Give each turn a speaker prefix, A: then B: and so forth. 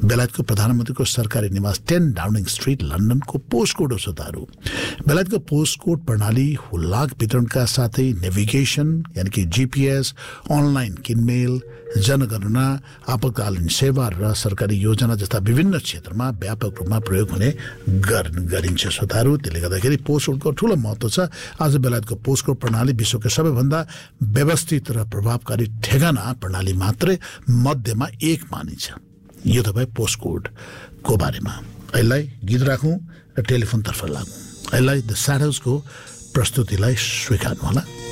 A: बेलायतको प्रधानमन्त्रीको सरकारी निवास 10 डाउनिङ स्ट्रिट लन्डनको पोस्ट कोड औषधहरू बेलायतको पोस्ट कोड प्रणाली हुलाक वितरणका साथै नेभिगेसन यानि कि जीपीएस अनलाइन किनमेल जनगणना आपतकालीन सेवा र सरकारी योजना जस्ता विभिन्न क्षेत्रमा व्यापक रूपमा प्रयोग हुने गरिन्छ श्रोताहरू। त्यसले गर्दाखेरि पोस्ट कोडको ठूलो महत्त्व छ। आज बेलायतको पोस्ट कोड प्रणाली विश्वको सबैभन्दा व्यवस्थित र प्रभावकारी ठेगाना प्रणाली मात्रै मध्येमा एक मानिन्छ। यो तपाईँ पोस्ट कोडको बारेमा। यसलाई गीत राखौँ र टेलिफोनतर्फ लागौँ। यसलाई द स्याडोजको प्रस्तुतिलाई स्वीकार्नु होला।